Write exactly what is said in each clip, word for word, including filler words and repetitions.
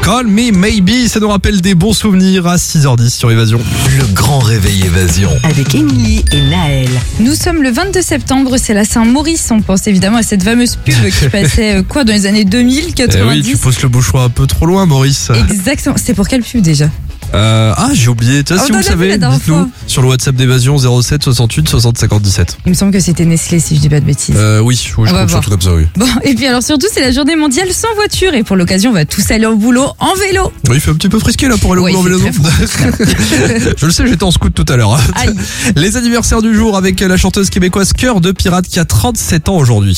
Call Me Maybe, ça nous rappelle des bons souvenirs à six heures dix sur Évasion. Le grand réveil Évasion. Avec Émilie et Naël. Nous sommes le vingt-deux septembre, c'est la Saint-Maurice. On pense évidemment à cette fameuse pub qui passait euh, quoi dans les années deux mille, Eh quatre-vingt-dix. oui, tu poses le bouchon un peu trop loin, Maurice. Exactement. C'est pour quelle pub déjà? Euh, ah, j'ai oublié. Tiens, On si en vous a vu savez, la dernière dites-nous fois. sur le WhatsApp d'Évasion zéro sept soixante-huit soixante cinquante dix-sept. Il me semble que c'était Nestlé, si je dis pas de bêtises. Euh, oui, oui, je On va crois que c'est un voir. truc comme ça, oui. Bon, et puis alors surtout, c'est la journée mondiale sans voiture. Et pour l'occasion, on va tous aller au boulot en vélo. Oui, il fait un petit peu frisqué là pour aller au Ouais, boulot en il vélo. fait Je le sais, j'étais en scout tout à l'heure. Aïe. Les anniversaires du jour avec la chanteuse québécoise Cœur de Pirate qui a trente-sept ans aujourd'hui.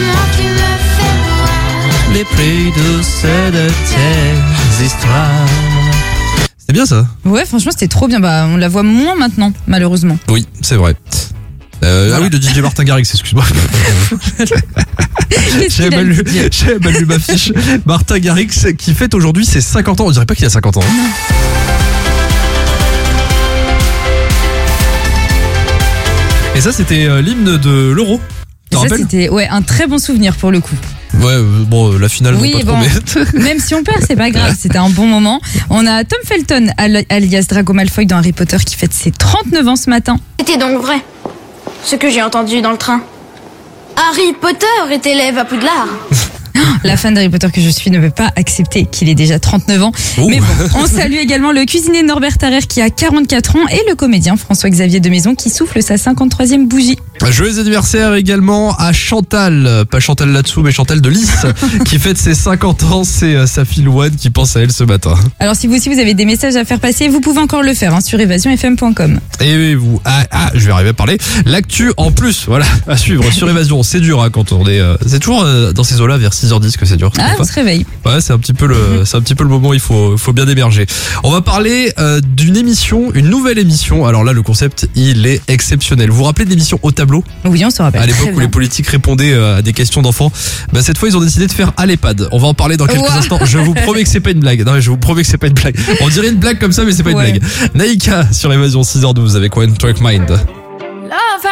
Les plus douces de tes histoires. C'est bien ça. Ouais, franchement, c'était trop bien. Bah, on la voit moins maintenant, malheureusement. Oui, c'est vrai. Euh, Voilà. Ah oui, de D J Martin Garrix, excuse-moi. Qu'est-ce J'avais qu'il a mal, lu- dit j'avais mal lu ma fiche. Martin Garrix qui fête aujourd'hui ses cinquante ans. On dirait pas qu'il a cinquante ans. hein. Et ça, c'était euh, l'hymne de l'Euro. Et Tu te ça, rappelles? c'était ouais, un très bon souvenir pour le coup. Ouais, euh, bon, la finale, Oui, non, pas bon. trop, mais... Même si on perd, c'est pas grave, c'était un bon moment. On a Tom Felton, al- alias Drago Malfoy dans Harry Potter, qui fête ses trente-neuf ans ce matin. C'était donc vrai, ce que j'ai entendu dans le train. Harry Potter est élève à Poudlard. La fan d'Harry Potter que je suis ne peut pas accepter qu'il ait déjà trente-neuf ans. Oh. Mais bon, on salue également le cuisinier Norbert Tarrer qui a quarante-quatre ans et le comédien François-Xavier de Maison qui souffle sa cinquante-troisième bougie. Joyeux anniversaire également à Chantal, pas Chantal là-dessous, mais Chantal de Lys, qui fête ses cinquante ans. C'est euh, sa fille Louane qui pense à elle ce matin. Alors si vous aussi vous avez des messages à faire passer, vous pouvez encore le faire hein, sur évasion f m point com. Et vous, ah, ah, je vais arriver à parler. L'actu en plus, voilà, à suivre sur Évasion. C'est dur hein, quand on est, euh, c'est toujours euh, dans ces eaux-là vers six heures dix que c'est dur. tu Ah, trouves on se réveille. pas Ouais, c'est un petit peu le, c'est un petit peu le moment. Il faut, faut bien émerger. On va parler euh, d'une émission, une nouvelle émission. Alors là, le concept, il est exceptionnel. Vous vous rappelez de l'émission Au Tableau? Oui, on se rappelle. À l'époque Très où les bien. politiques répondaient euh, à des questions d'enfants, bah cette fois ils ont décidé de faire à l'EHPAD. On va en parler dans quelques Ouah. instants. Je vous promets que c'est pas une blague. Non, je vous promets que c'est pas une blague. On dirait une blague comme ça, mais c'est pas Ouais. une blague. Naïka sur Évasion six heures douze avec One Track Mind.